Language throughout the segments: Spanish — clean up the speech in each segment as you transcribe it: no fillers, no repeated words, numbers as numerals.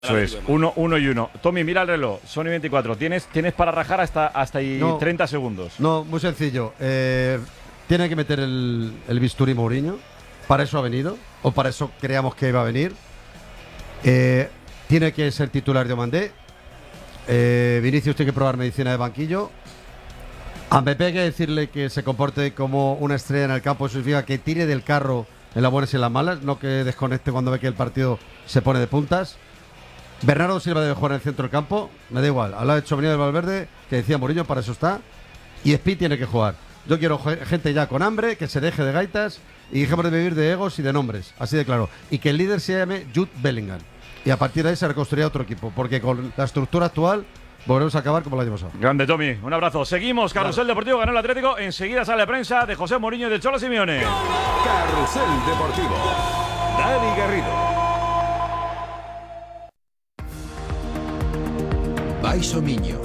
Eso es, 1-1. Tommy, mira el reloj, son y 24. Tienes para rajar hasta ahí 30 segundos. No, muy sencillo. Tiene que meter el bisturí Mourinho. Para eso ha venido, o para eso creíamos que iba a venir. Tiene que ser titular de Omandé. Vinicius tiene que probar medicina de banquillo. A Mbappé hay que decirle que se comporte como una estrella en el campo. Eso significa que tire del carro en las buenas y en las malas, no que desconecte cuando ve que el partido se pone de puntas. Bernardo Silva debe jugar en el centro del campo, me da igual. Al lado de Tchouaméni del Valverde, que decía Mourinho, para eso está. Y Spi tiene que jugar. Yo quiero gente ya con hambre, que se deje de gaitas y dejemos de vivir de egos y de nombres, así de claro. Y que el líder se llame Jude Bellingham. Y a partir de ahí se reconstruirá otro equipo, porque con la estructura actual volveremos a acabar como el año pasado. Grande, Tommy, un abrazo. Seguimos, Carrusel Deportivo, ganó el Atlético. Enseguida sale prensa de José Mourinho y de Cholo Simeone. Carrusel Deportivo, Dani Garrido. Baiso Miño.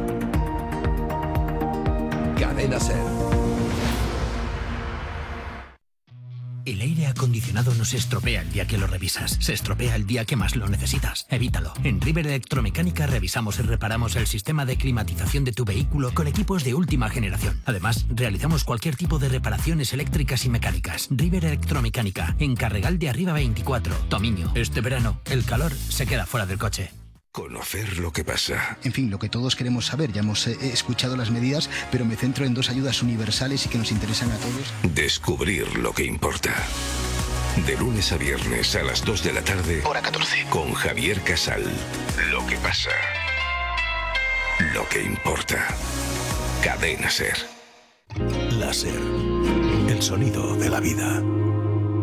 Cadena Ser. El aire acondicionado no se estropea el día que lo revisas, se estropea el día que más lo necesitas. Evítalo. En River Electromecánica revisamos y reparamos el sistema de climatización de tu vehículo con equipos de última generación. Además, realizamos cualquier tipo de reparaciones eléctricas y mecánicas. River Electromecánica, en Carregal de Arriba 24, Tomiño. Este verano, el calor se queda fuera del coche. Conocer lo que pasa. En fin, lo que todos queremos saber. Ya hemos escuchado las medidas, pero me centro en 2 ayudas universales y que nos interesan a todos. Descubrir lo que importa. De lunes a viernes a las 2 de la tarde. Hora 14. Con Javier Casal. Lo que pasa. Lo que importa. Cadena Ser. Láser. El sonido de la vida.